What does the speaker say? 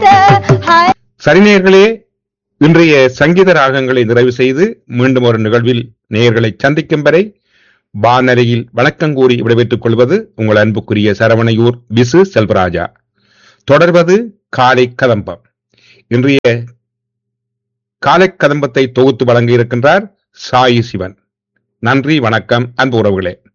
சரி நேயர்களே, இன்றைய சங்கீத ராகங்களை நிறைவு செய்து மீண்டும் ஒரு நிகழ்வில் நேயர்களை சந்திக்கும் வரை வானரையில் வணக்கம் கூறி விடைபெற்றுக் கொள்வது உங்கள் அன்புக்குரிய சரவணையூர் பிசு செல்வராஜா. தொடர்வது காலை கதம்பம். இன்றைய காலை கதம்பத்தை தொகுத்து வழங்க இருக்கின்றார் சாயி சிவன். நன்றி, வணக்கம் அன்பு உறவுகளே.